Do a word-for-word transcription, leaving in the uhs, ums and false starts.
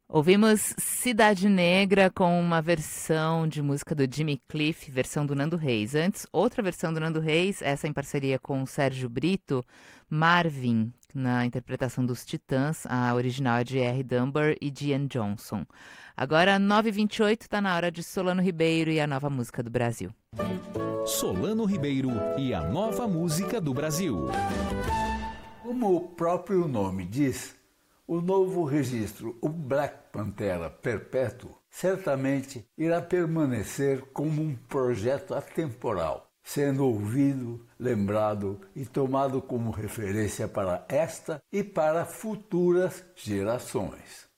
Ouvimos Cidade Negra com uma versão de música do Jimmy Cliff, versão do Nando Reis. Antes, outra versão do Nando Reis, essa em parceria com o Sérgio Brito, Marvin, na interpretação dos Titãs, a original é de R. Dunbar e de Ian Johnson. Agora, nove e vinte e oito, está na hora de Solano Ribeiro e a nova música do Brasil. Solano Ribeiro e a nova música do Brasil. Como o próprio nome diz, o novo registro, o Black Pantera Perpétuo, certamente irá permanecer como um projeto atemporal, sendo ouvido, lembrado e tomado como referência para esta e para futuras gerações.